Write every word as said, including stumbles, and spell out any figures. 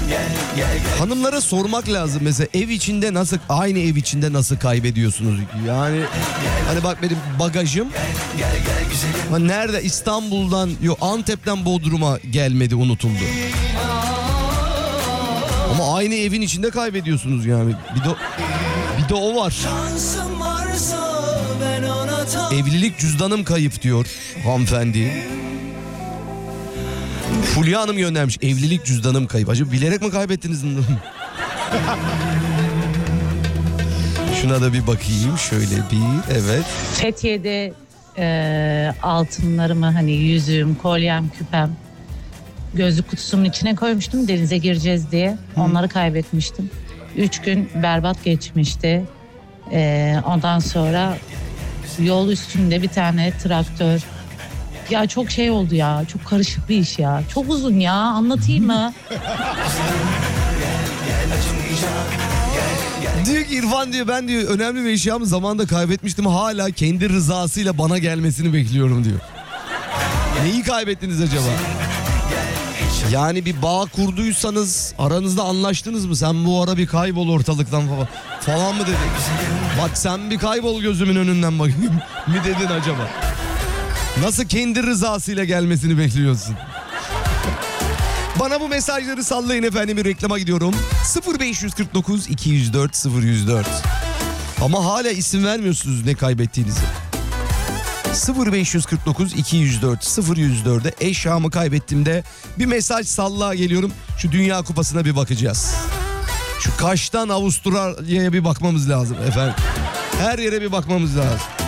Hanımlara sormak lazım mesela, ev içinde nasıl, aynı ev içinde nasıl kaybediyorsunuz? Yani hani bak benim bagajım ha nerede, İstanbul'dan yok Antep'ten Bodrum'a gelmedi, unutuldu. Ama aynı evin içinde kaybediyorsunuz yani. Bir de bir de o var. Evlilik cüzdanım kayıp diyor hanımefendi. Fulya Hanım göndermiş. Evlilik cüzdanım kayıp. Acaba bilerek mi kaybettiniz? Şuna da bir bakayım. Şöyle bir. Evet. Fethiye'de e, altınlarımı, hani yüzüğüm, kolyem, küpem, gözlük kutusunun içine koymuştum denize gireceğiz diye. Onları kaybetmiştim. Üç gün berbat geçmişti. E, ondan sonra yol üstünde bir tane traktör. Ya çok şey oldu ya. Çok karışık bir iş ya. Çok uzun ya. Anlatayım mı? Diyor ki İrfan diyor, ben diyor önemli bir eşyamı zamanında kaybetmiştim. Hala kendi rızasıyla bana gelmesini bekliyorum diyor. Neyi kaybettiniz acaba? Yani bir bağ kurduysanız, aranızda anlaştınız mı? Sen bu ara bir kaybol ortalıktan falan, falan mı dedin? Bak sen bir kaybol gözümün önünden bakayım mi dedin acaba? Nasıl kendi rızasıyla gelmesini bekliyorsun? Bana bu mesajları sallayın efendim, bir reklama gidiyorum. sıfır beş kırk dokuz iki yüz dört sıfır yüz dört. Ama hala isim vermiyorsunuz ne kaybettiğinizi. sıfır beş kırk dokuz iki yüz dört sıfır yüz dört'e eşyamı kaybettiğimde bir mesaj salla geliyorum. Şu Dünya Kupası'na bir bakacağız. Şu Kaş'tan Avustralya'ya bir bakmamız lazım efendim. Her yere bir bakmamız lazım.